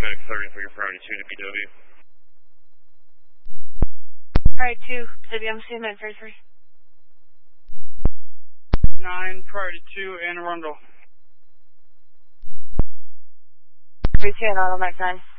Medic 30 for your priority 2 to BW. Priority 2, WMC, Med 33. 9, priority 2, Anne Arundel. Priority 2, and Auto Med 9.